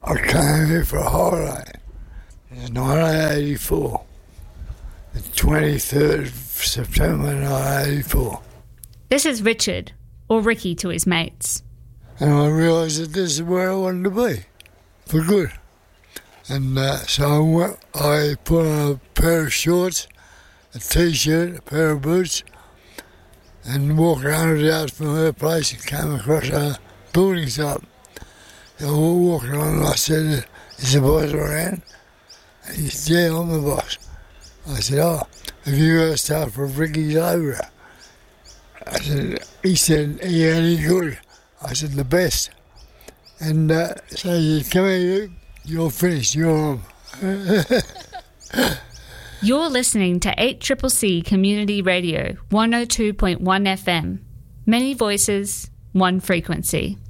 I came here for a holiday. It's 1984. The 23rd of September 1984. This is Richard, or Ricky to his mates. And I realised that this is where I wanted to be, for good. And so I put on a pair of shorts, a T-shirt, a pair of boots, and walked 100 yards from her place and came across a building site. So we were walking on and I said, "Is the boss around?" And he said, "Yeah, I'm the boss." I said, "Oh, have you ever started for Ricky's Over?" He said, "Yeah, any good?" I said, "The best." And so he said, "Come here, you're finished, you're on." You're listening to 8CCC Community Radio, 102.1 FM. Many voices, one frequency.